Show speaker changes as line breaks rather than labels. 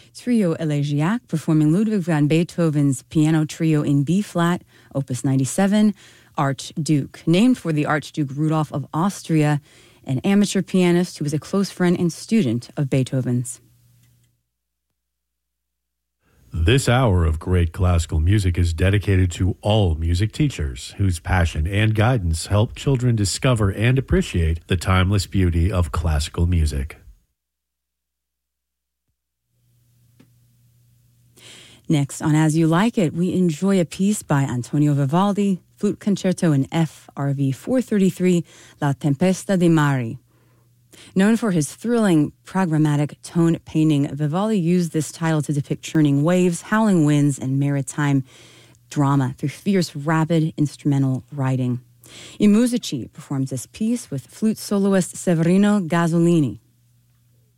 Trio Elegiac performing Ludwig van Beethoven's Piano Trio in B-flat, Opus 97, Archduke, named for the Archduke Rudolph of Austria, an amateur pianist who was a close friend and student of Beethoven's.
This hour of great classical music is dedicated to all music teachers whose passion and guidance help children discover and appreciate the timeless beauty of classical music.
Next on As You Like It, we enjoy a piece by Antonio Vivaldi, Flute Concerto in F, RV 433, La Tempesta di Mari. Known for his thrilling, programmatic tone painting, Vivaldi used this title to depict churning waves, howling winds, and maritime drama through fierce, rapid instrumental writing. I Musici performs this piece with flute soloist Severino Gasolini.